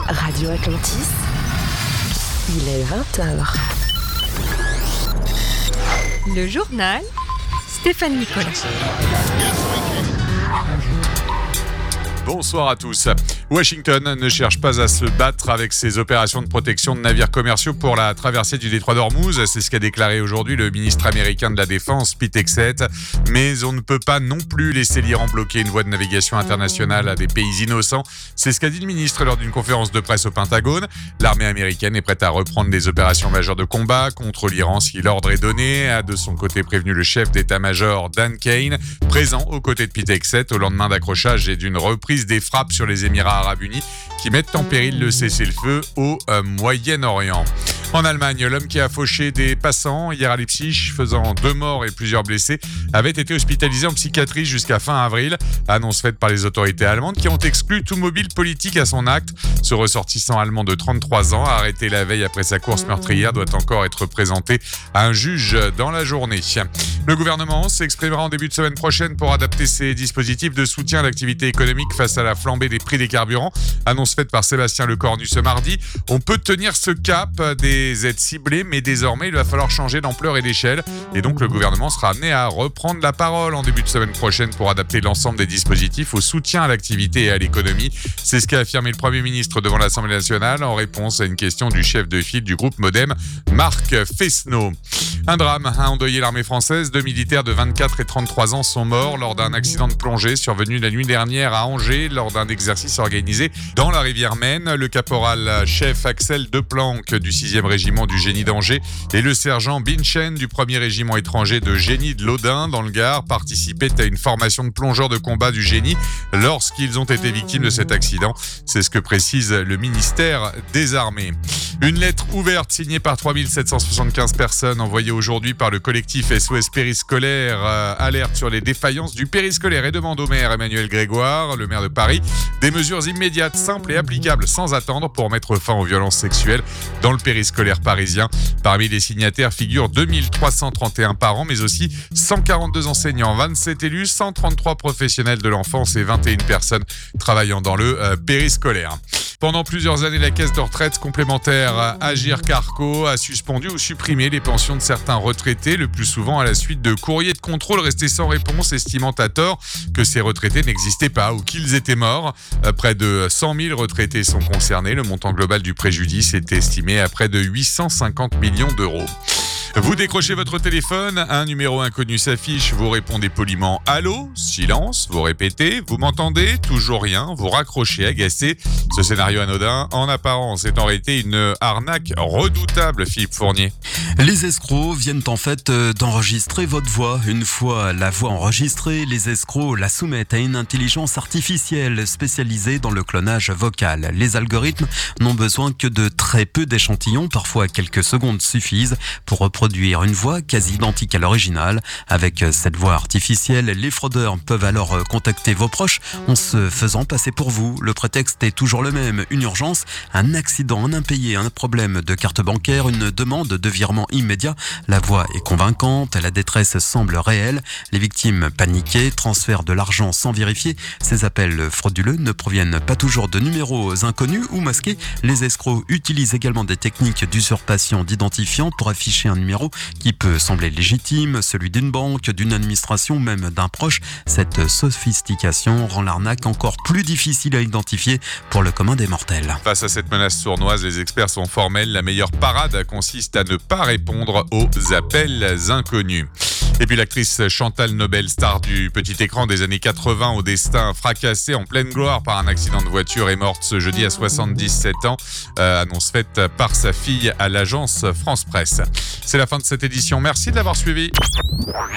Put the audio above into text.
Radio Atlantis, il est 20h. Le journal Stéphane Nicolas. Bonsoir à tous. Washington ne cherche pas à se battre avec ses opérations de protection de navires commerciaux pour la traversée du détroit d'Ormuz. C'est ce qu'a déclaré aujourd'hui le ministre américain de la Défense, Pete Hegseth. Mais on ne peut pas non plus laisser l'Iran bloquer une voie de navigation internationale à des pays innocents. C'est ce qu'a dit le ministre lors d'une conférence de presse au Pentagone. L'armée américaine est prête à reprendre des opérations majeures de combat contre l'Iran si l'ordre est donné, a de son côté prévenu le chef d'état-major Dan Kane, présent aux côtés de Pete Hegseth au lendemain d'accrochage et d'une reprise des frappes sur les Émirats arabes unis qui mettent en péril le cessez-le-feu au Moyen-Orient. En Allemagne, l'homme qui a fauché des passants hier à Leipzig, faisant 2 morts et plusieurs blessés, avait été hospitalisé en psychiatrie jusqu'à fin avril. Annonce faite par les autorités allemandes qui ont exclu tout mobile politique à son acte. Ce ressortissant allemand de 33 ans, arrêté la veille après sa course meurtrière, doit encore être présenté à un juge dans la journée. Le gouvernement s'exprimera en début de semaine prochaine pour adapter ses dispositifs de soutien à l'activité économique face à la flambée des prix des carburants. Annonce faite par Sébastien Lecornu ce mardi. On peut tenir ce cap des aides ciblées, mais désormais il va falloir changer d'ampleur et d'échelle. Et donc le gouvernement sera amené à reprendre la parole en début de semaine prochaine pour adapter l'ensemble des dispositifs au soutien à l'activité et à l'économie. C'est ce qu'a affirmé le Premier ministre devant l'Assemblée nationale en réponse à une question du chef de file du groupe Modem, Marc Fesneau. Un drame a endeuillé l'armée française. 2 militaires de 24 et 33 ans sont morts lors d'un accident de plongée survenu la nuit dernière à Angers lors d'un exercice organisé dans la rivière Maine. Le caporal-chef Axel Deplanque du 6e régiment du génie d'Angers et le sergent Binchen du 1er régiment étranger de génie de l'Audin dans le Gard participaient à une formation de plongeurs de combat du génie lorsqu'ils ont été victimes de cet accident. C'est ce que précise le ministère des Armées. Une lettre ouverte signée par 3775 personnes envoyée aujourd'hui par le collectif SOS Périscolaire alerte sur les défaillances du périscolaire et demande au maire Emmanuel Grégoire, le maire de Paris, des mesures immédiates, simples et applicables sans attendre pour mettre fin aux violences sexuelles dans le périscolaire parisien. Parmi les signataires figurent 2331 parents, mais aussi 142 enseignants, 27 élus, 133 professionnels de l'enfance et 21 personnes travaillant dans le périscolaire. Pendant plusieurs années, la caisse de retraite complémentaire Agir Carco a suspendu ou supprimé les pensions de certains retraités, le plus souvent à la suite de courriers de contrôle restés sans réponse, estimant à tort que ces retraités n'existaient pas ou qu'ils étaient morts. Près de 100 000 retraités sont concernés. Le montant global du préjudice est estimé à près de 850 millions d'euros. Vous décrochez votre téléphone, un numéro inconnu s'affiche, vous répondez poliment « Allô ?» Silence, vous répétez « Vous m'entendez ?» Toujours rien, vous raccrochez agacé. Ce scénario anodin, en apparence, est en réalité une arnaque redoutable, Philippe Fournier. Les escrocs viennent en fait d'enregistrer votre voix. Une fois la voix enregistrée, les escrocs la soumettent à une intelligence artificielle spécialisée dans le clonage vocal. Les algorithmes n'ont besoin que de très peu d'échantillons, parfois quelques secondes suffisent pour reproduire une voix quasi identique à l'original. Avec cette voix artificielle, les fraudeurs peuvent alors contacter vos proches en se faisant passer pour vous. Le prétexte est toujours le même, une urgence, un accident, un impayé, un problème de carte bancaire, une demande de virement immédiat. La voix est convaincante, la détresse semble réelle. Les victimes paniquées transfèrent de l'argent sans vérifier. Ces appels frauduleux ne proviennent pas toujours de numéros inconnus ou masqués. Les escrocs utilisent également des techniques d'usurpation d'identifiants pour afficher un numéro qui peut sembler légitime, celui d'une banque, d'une administration ou même d'un proche. Cette sophistication rend l'arnaque encore plus difficile à identifier pour le commun des mortels. Face à cette menace sournoise, les experts sont formels. La meilleure parade consiste à ne pas répondre aux appels inconnus. Et puis l'actrice Chantal Nobel, star du petit écran des années 80 au destin fracassé en pleine gloire par un accident de voiture, est morte ce jeudi à 77 ans. Annonce faite par sa fille à l'agence France Presse. C'est la fin de cette édition. Merci de l'avoir suivi.